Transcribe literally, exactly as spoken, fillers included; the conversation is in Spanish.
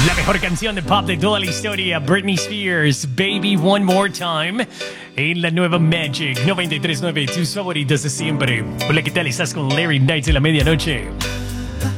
La mejor canción de pop de toda la historia, Britney Spears, Baby One More Time, en la nueva Magic noventa y tres punto nueve, tus favoritos de siempre. Hola, ¿qué tal? Estás con Larry Knight de la medianoche.